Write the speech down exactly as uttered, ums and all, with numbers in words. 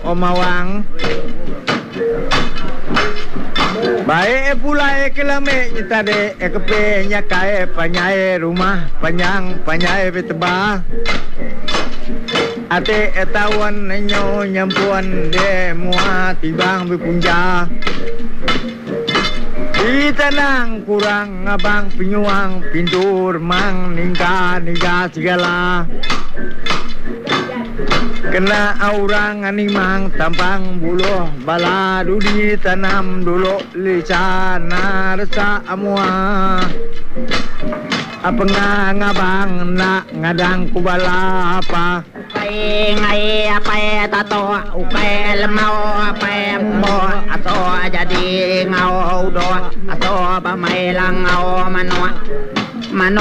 omawang. Baik pula kelame kita de ekpe nyakai panyai rumah panjang panyai beteba. Ate etawan nyo nyampuan de mua tibang bepunja. Di tanang kurang abang pinyuang pintur mang ningka niga segala. Kena orang animang tampang buluh bala dudi tanam dulu licana rasa amua. Apa ngabang nak ngadang kubala apa? Upai ngai apai tato upai lemau apai mumbo ato jadi ngau do ato ba mai lang ngau manua manu